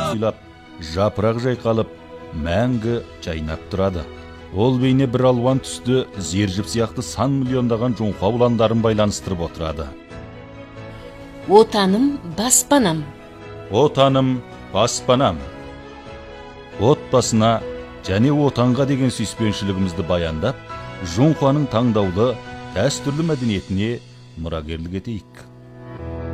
сыйлап, жапырақ жайқалып, мәңгі жайнап тұрады. Ол бейне бір алуан түсті зержіп сияқты сан миллиондаған жоңқа ұландарын байланыстырып отырады. Отаным, баспанам. Отаным, баспанам. Отбасына және отанға деген сүйіспеншілігімізді баяндап, жоңқаның таңдаулы, дәстүрлі мәдениетіне мұрагерлік етейік.